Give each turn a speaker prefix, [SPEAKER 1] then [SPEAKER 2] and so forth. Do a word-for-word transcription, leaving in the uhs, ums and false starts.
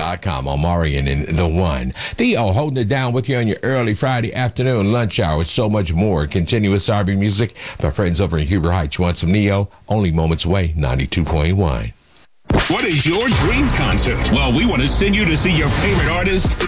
[SPEAKER 1] dot com. Omarion and the one. Theo holding it down with you on your early Friday afternoon lunch hour. So much more. Continuous R B music. My friends over in Huber Heights. You want some Neo? Only moments away. ninety-two point one.
[SPEAKER 2] What is your dream concert? Well, we want to send you to see your favorite artist